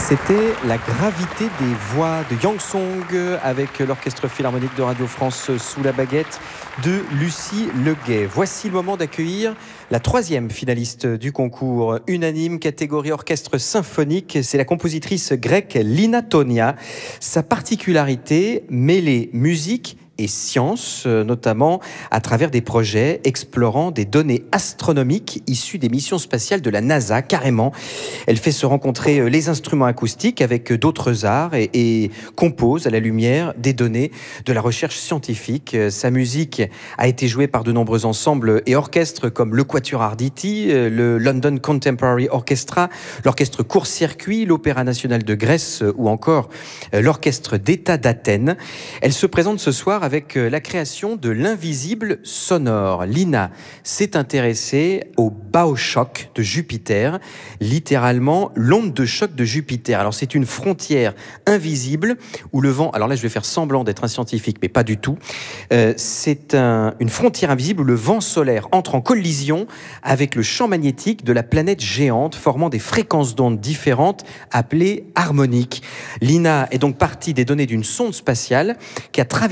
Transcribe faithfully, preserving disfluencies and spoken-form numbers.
C'était la gravité des voix de Yang Song avec l'Orchestre Philharmonique de Radio France sous la baguette de Lucie Leguet. Voici le moment d'accueillir la troisième finaliste du concours unanime catégorie orchestre symphonique. C'est la compositrice grecque Lina Tonia. Sa particularité, mêler musique et sciences, notamment à travers des projets explorant des données astronomiques issues des missions spatiales de la NASA, carrément. Elle fait se rencontrer les instruments acoustiques avec d'autres arts et, et compose à la lumière des données de la recherche scientifique. Sa musique a été jouée par de nombreux ensembles et orchestres comme le Quatuor Arditi, le London Contemporary Orchestra, l'Orchestre Court-Circuit, l'Opéra National de Grèce ou encore l'Orchestre d'État d'Athènes. Elle se présente ce soir avec la création de l'invisible sonore. Lina s'est intéressée au baochoc de Jupiter, littéralement l'onde de choc de Jupiter. Alors c'est une frontière invisible où le vent, alors là je vais faire semblant d'être un scientifique, mais pas du tout, euh, c'est un, une frontière invisible où le vent solaire entre en collision avec le champ magnétique de la planète géante, formant des fréquences d'ondes différentes appelées harmoniques. Lina est donc partie des données d'une sonde spatiale qui a traversé